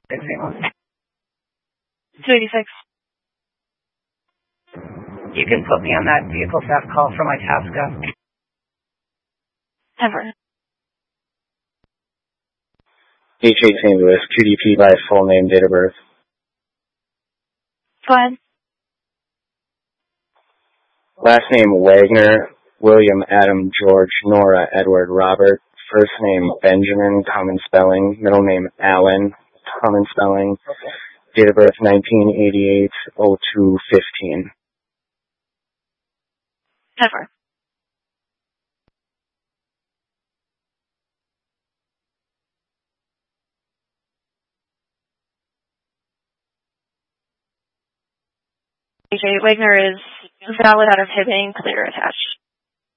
286. You can put me on that vehicle theft call from Itasca. Ever. H.8 St. Louis, QDP by full name, date of birth. Go ahead. Last name Wagner, William, Adam, George, Nora, Edward, Robert. First name Benjamin, common spelling. Middle name Allen, common spelling. Date of birth 1988-02-15. Ever. H.8 Wagner is valid out of Hibbing, clear attached.